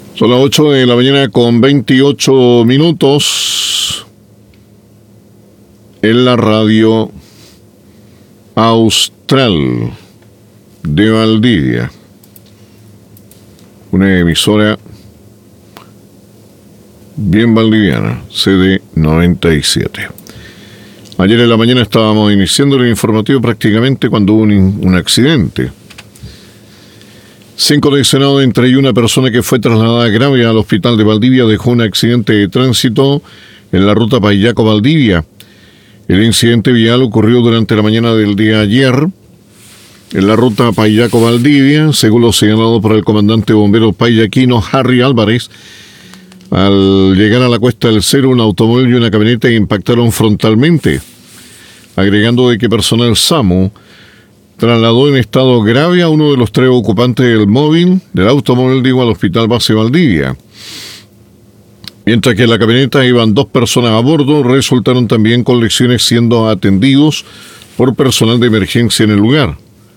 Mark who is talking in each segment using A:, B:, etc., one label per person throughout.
A: Son las 8 de la mañana con 28 minutos en la radio Austral de Valdivia, una emisora bien valdiviana, CD 97. Ayer en la mañana estábamos iniciando el informativo prácticamente cuando hubo un accidente. 5 lesionados, entre ellos una persona que fue trasladada grave al hospital de Valdivia, dejó un accidente de tránsito en la ruta Paillaco-Valdivia. El incidente vial ocurrió durante la mañana del día ayer en la ruta Paillaco-Valdivia, según lo señalado por el comandante bombero paillaquino Harry Álvarez. Al llegar a la Cuesta del Cero, un automóvil y una camioneta impactaron frontalmente, agregando de que personal SAMU trasladó en estado grave a uno de los 3 ocupantes del automóvil, al Hospital Base Valdivia. Mientras que en la camioneta iban 2 personas a bordo, resultaron también con lesiones siendo atendidos por personal de emergencia en el lugar.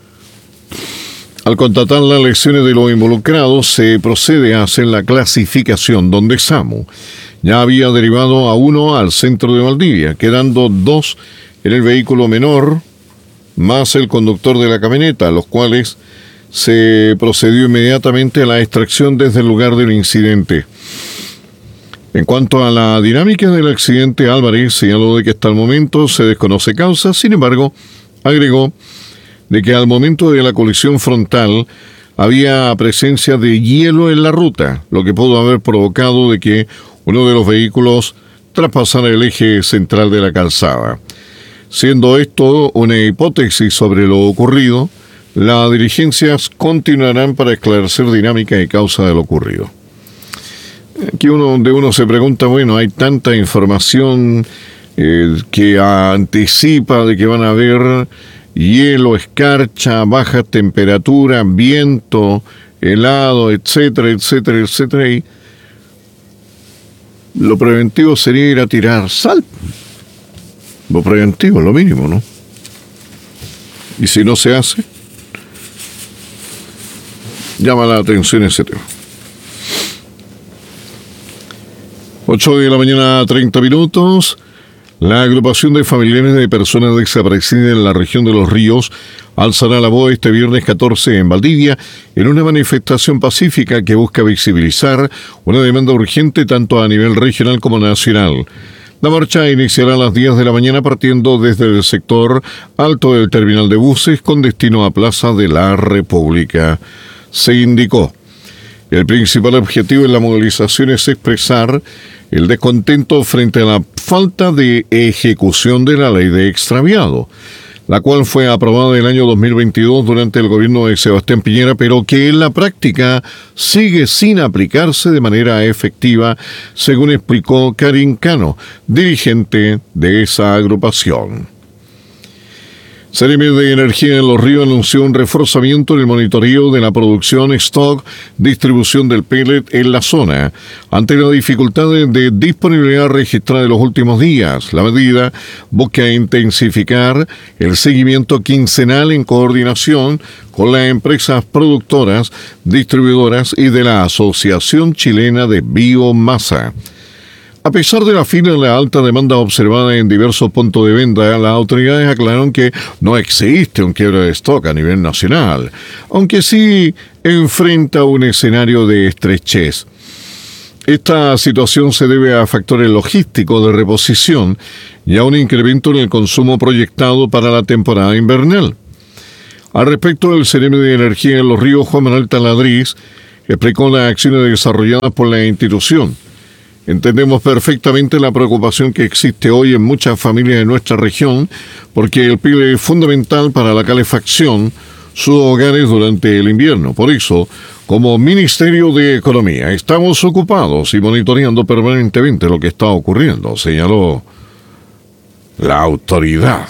A: Al constatar las lesiones de los involucrados, se procede a hacer la clasificación, donde SAMU ya había derivado a uno al centro de Valdivia, quedando 2 en el vehículo menor, más el conductor de la camioneta, los cuales se procedió inmediatamente a la extracción desde el lugar del incidente. En cuanto a la dinámica del accidente, Álvarez señaló de que hasta el momento se desconoce causa. Sin embargo, agregó de que al momento de la colisión frontal había presencia de hielo en la ruta, lo que pudo haber provocado de que uno de los vehículos traspasara el eje central de la calzada. Siendo esto una hipótesis sobre lo ocurrido, las diligencias continuarán para esclarecer dinámica y causa de lo ocurrido. Aquí uno se pregunta, bueno, hay tanta información que anticipa de que van a haber hielo, escarcha, baja temperatura, viento, helado, etcétera, etcétera, etcétera, y lo preventivo sería ir a tirar sal. Lo preventivo, lo mínimo, ¿no? Y si no se hace, llama la atención ese tema. 8 de la mañana, 30 minutos. La agrupación de familiares de personas desaparecidas en la región de Los Ríos alzará la voz este viernes 14 en Valdivia en una manifestación pacífica que busca visibilizar una demanda urgente tanto a nivel regional como nacional. La marcha iniciará a las 10 de la mañana partiendo desde el sector alto del terminal de buses con destino a Plaza de la República. Se indicó. El principal objetivo en la movilización es expresar el descontento frente a la falta de ejecución de la ley de extraviado, la cual fue aprobada en el año 2022 durante el gobierno de Sebastián Piñera, pero que en la práctica sigue sin aplicarse de manera efectiva, según explicó Karin Cano, dirigente de esa agrupación. Seremi de Energía en Los Ríos anunció un reforzamiento en el monitoreo de la producción, stock, distribución del pellet en la zona, ante las dificultades de disponibilidad registrada en los últimos días. La medida busca intensificar el seguimiento quincenal en coordinación con las empresas productoras, distribuidoras y de la Asociación Chilena de Biomasa. A pesar de la fila y la alta demanda observada en diversos puntos de venta, las autoridades aclararon que no existe un quiebre de stock a nivel nacional, aunque sí enfrenta un escenario de estrechez. Esta situación se debe a factores logísticos de reposición y a un incremento en el consumo proyectado para la temporada invernal. Al respecto, el Seremi de Energía en Los Ríos, Juan Manuel Taladriz, explicó las acciones desarrolladas por la institución. Entendemos perfectamente la preocupación que existe hoy en muchas familias de nuestra región, porque el pellet es fundamental para la calefacción sus hogares durante el invierno. Por eso, como Ministerio de Economía, estamos ocupados y monitoreando permanentemente lo que está ocurriendo, señaló la autoridad.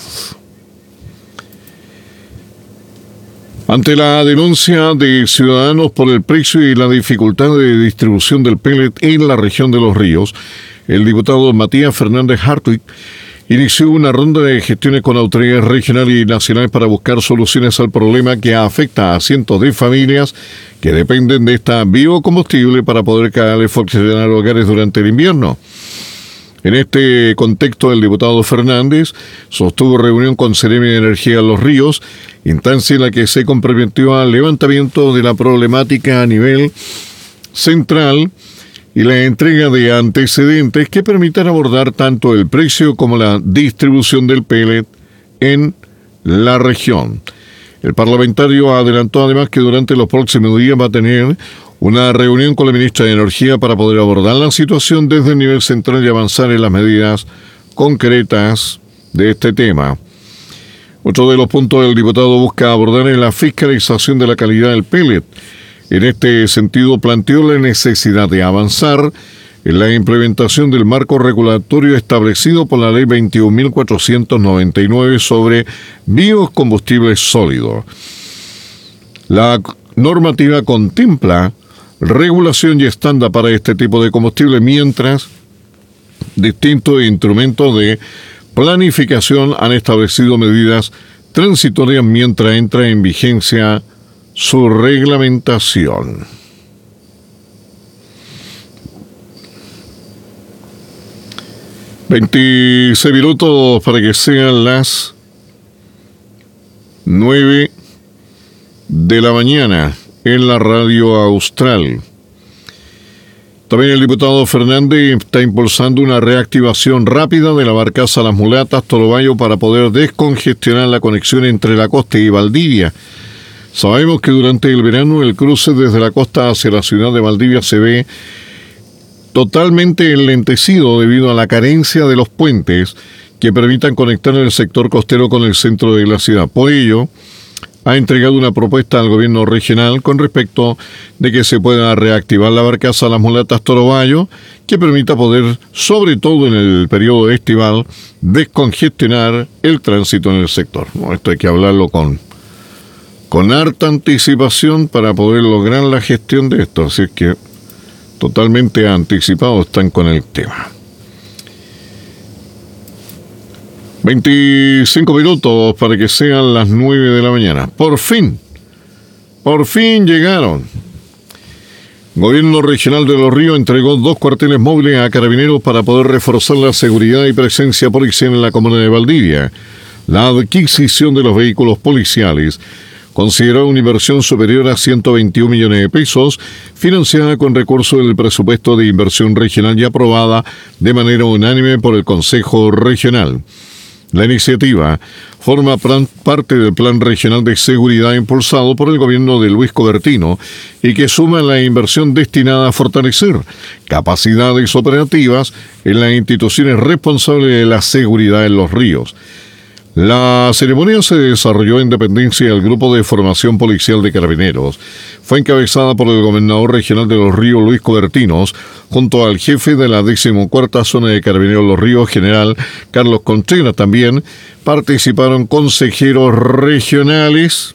A: Ante la denuncia de ciudadanos por el precio y la dificultad de distribución del pellet en la región de Los Ríos, el diputado Matías Fernández Hartwig inició una ronda de gestiones con autoridades regionales y nacionales para buscar soluciones al problema que afecta a cientos de familias que dependen de esta biocombustible para poder calefaccionar hogares durante el invierno. En este contexto, el diputado Fernández sostuvo reunión con Seremi de Energía de Los Ríos, instancia en la que se comprometió al levantamiento de la problemática a nivel central y la entrega de antecedentes que permitan abordar tanto el precio como la distribución del pellet en la región. El parlamentario adelantó además que durante los próximos días va a tener una reunión con la ministra de Energía para poder abordar la situación desde el nivel central y avanzar en las medidas concretas de este tema. Otro de los puntos del diputado busca abordar es la fiscalización de la calidad del pellet. En este sentido, planteó la necesidad de avanzar en la implementación del marco regulatorio establecido por la Ley 21.499 sobre biocombustibles sólidos. La normativa contempla regulación y estándar para este tipo de combustible, mientras distintos instrumentos de planificación han establecido medidas transitorias mientras entra en vigencia su reglamentación. $26 para que sean las 9 de la mañana en la radio austral. También el diputado Fernández está impulsando una reactivación rápida de la barcaza Las Mulatas Torobayo para poder descongestionar la conexión entre la costa y Valdivia. Sabemos que durante el verano el cruce desde la costa hacia la ciudad de Valdivia se ve totalmente enlentecido debido a la carencia de los puentes que permitan conectar el sector costero con el centro de la ciudad. Por ello, ha entregado una propuesta al gobierno regional con respecto de que se pueda reactivar la barcaza Las Mulatas Torobayo, que permita poder, sobre todo en el periodo estival, descongestionar el tránsito en el sector. Esto hay que hablarlo con harta anticipación para poder lograr la gestión de esto, así es que totalmente anticipados están con el tema. 25 minutos para que sean las 9 de la mañana. Por fin llegaron. Gobierno Regional de Los Ríos entregó 2 cuarteles móviles a carabineros para poder reforzar la seguridad y presencia policial en la comuna de Valdivia. La adquisición de los vehículos policiales consideró una inversión superior a 121 millones de pesos, financiada con recursos del presupuesto de inversión regional y aprobada de manera unánime por el Consejo Regional. La iniciativa forma parte del Plan Regional de Seguridad impulsado por el gobierno de Luis Cobertino y que suma la inversión destinada a fortalecer capacidades operativas en las instituciones responsables de la seguridad en los ríos. La ceremonia se desarrolló en dependencia del Grupo de Formación Policial de Carabineros. Fue encabezada por el gobernador regional de Los Ríos, Luis Cobertinos, junto al jefe de la 14ª Zona de Carabineros Los Ríos, general Carlos Contreras. También participaron consejeros regionales,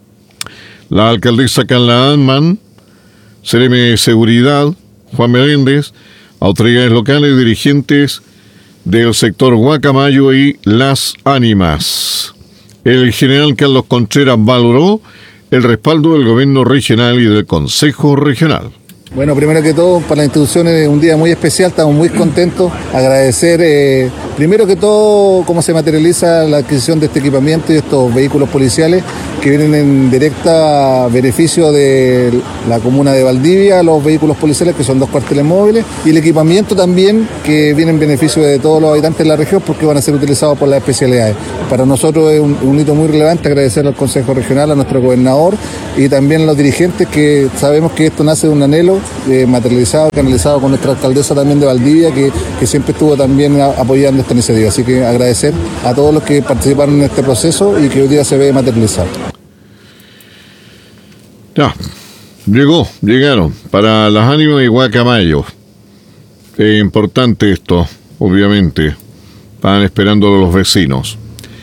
A: la alcaldesa Carla Anman, Seremi de Seguridad, Juan Meléndez, autoridades locales, dirigentes del sector Guacamayo y Las Ánimas. El general Carlos Contreras valoró el respaldo del gobierno regional y del Consejo Regional.
B: Bueno, primero que todo, para las instituciones es un día muy especial, estamos muy contentos. Agradecer, primero que todo, cómo se materializa la adquisición de este equipamiento y estos vehículos policiales que vienen en directa beneficio de la comuna de Valdivia, los vehículos policiales que son 2 cuarteles móviles, y el equipamiento también que viene en beneficio de todos los habitantes de la región porque van a ser utilizados por las especialidades. Para nosotros es un hito muy relevante, agradecer al Consejo Regional, a nuestro gobernador y también a los dirigentes, que sabemos que esto nace de un anhelo materializado, canalizado con nuestra alcaldesa también de Valdivia, que siempre estuvo también apoyando esta iniciativa. Así que agradecer a todos los que participaron en este proceso y que hoy día se ve materializado.
A: Ya, llegaron para Las Ánimas y Guacamayo. Es importante esto, obviamente. Estaban esperando a los vecinos.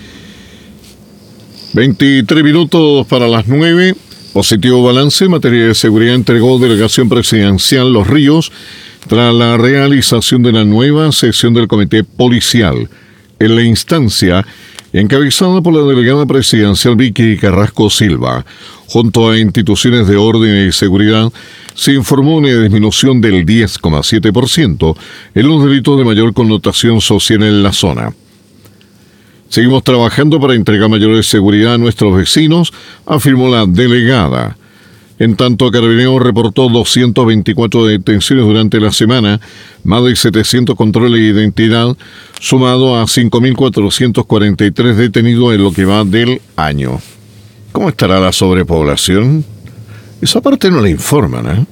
A: 23 minutos para las 9. Positivo balance en materia de seguridad entregó Delegación Presidencial Los Ríos tras la realización de la nueva sesión del Comité Policial. en la instancia encabezada por la delegada presidencial Vicky Carrasco Silva, junto a instituciones de orden y seguridad, se informó una disminución del 10,7% en los delitos de mayor connotación social en la zona. Seguimos trabajando para entregar mayor seguridad a nuestros vecinos, afirmó la delegada. En tanto, Carabineros reportó 224 detenciones durante la semana, más de 700 controles de identidad, sumado a 5.443 detenidos en lo que va del año. ¿Cómo estará la sobrepoblación? Esa parte no la informan, ¿eh?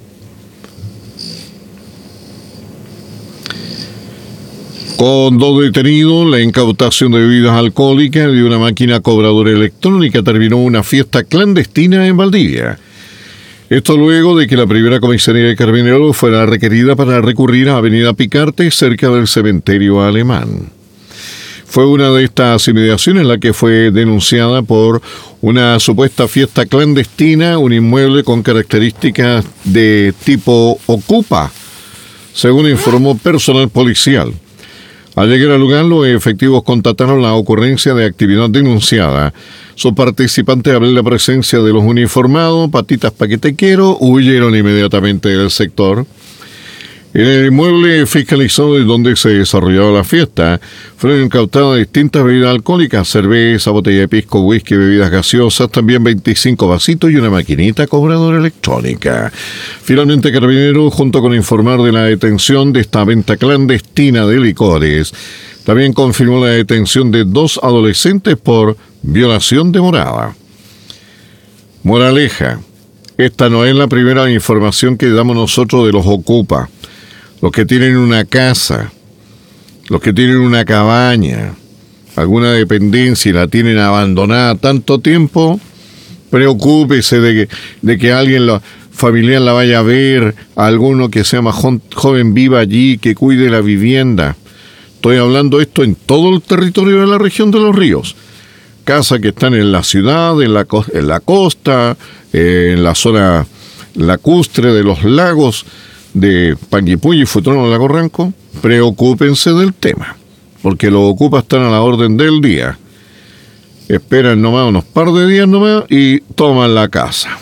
A: Con 2 detenidos, la incautación de bebidas alcohólicas y de una máquina cobradora electrónica terminó una fiesta clandestina en Valdivia. Esto luego de que la primera comisaría de Carabineros fuera requerida para recurrir a Avenida Picarte, cerca del cementerio alemán. Fue una de estas inmediaciones la que fue denunciada por una supuesta fiesta clandestina, un inmueble con características de tipo ocupa, según informó personal policial. Al llegar al lugar, los efectivos constataron la ocurrencia de actividad denunciada. Sus participantes, al ver la presencia de los uniformados, patitas pa' que te quiero, huyeron inmediatamente del sector. En el inmueble fiscalizado de donde se desarrollaba la fiesta, fueron incautadas distintas bebidas alcohólicas, cerveza, botella de pisco, whisky, bebidas gaseosas, también 25 vasitos y una maquinita cobradora electrónica. Finalmente, Carabineros, junto con informar de la detención de esta venta clandestina de licores, también confirmó la detención de 2 adolescentes por violación de morada. Moraleja: esta no es la primera información que damos nosotros de los ocupa. Los que tienen una casa, los que tienen una cabaña, alguna dependencia y la tienen abandonada tanto tiempo, preocúpese de que alguien familiar la vaya a ver, alguno que sea más joven viva allí, que cuide la vivienda. Estoy hablando esto en todo el territorio de la región de Los Ríos. Casas que están en la ciudad, en la costa, en la zona lacustre de los lagos de Panguipulli, Futrono, Lago Ranco. Preocúpense del tema, porque los ocupas están a la orden del día. Esperan nomás unos par de días nomás y toman la casa.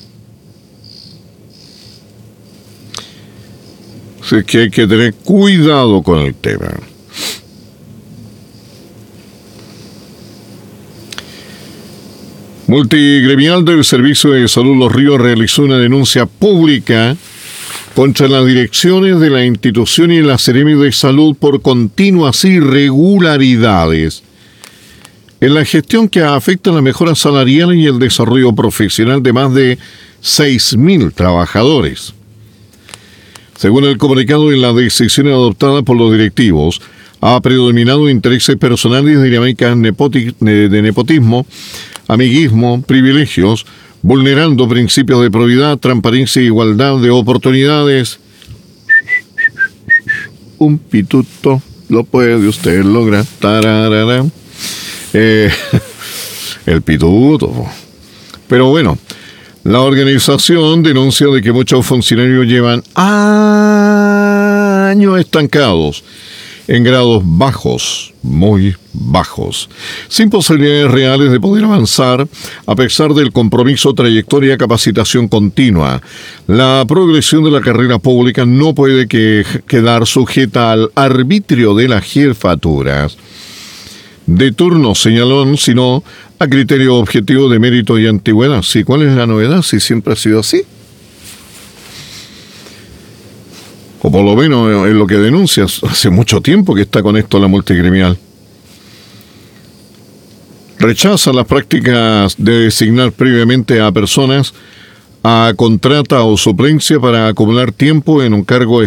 A: Así que hay que tener cuidado con el tema. Multigremial del Servicio de Salud Los Ríos realizó una denuncia pública contra las direcciones de la institución y la Seremi de Salud por continuas irregularidades en la gestión que afecta la mejora salarial y el desarrollo profesional de más de 6.000 trabajadores. Según el comunicado, en las decisiones adoptadas por los directivos, ha predominado intereses personales, dinámicas de nepotismo, amiguismo, privilegios, vulnerando principios de probidad, transparencia e igualdad de oportunidades. Un pituto lo puede usted lograr. Tararara. El pituto. Pero bueno, la organización denuncia de que muchos funcionarios llevan años estancados en grados bajos, muy bajos, sin posibilidades reales de poder avanzar a pesar del compromiso, trayectoria, capacitación continua. La progresión de la carrera pública no puede quedar sujeta al arbitrio de las jefaturas de turno, señaló, sino a criterio objetivo de mérito y antigüedad. Sí, ¿cuál es la novedad? Si siempre ha sido así. O por lo menos en lo que denuncias, hace mucho tiempo que está con esto la multigremial. Rechaza las prácticas de designar previamente a personas a contrata o suplencia para acumular tiempo en un cargo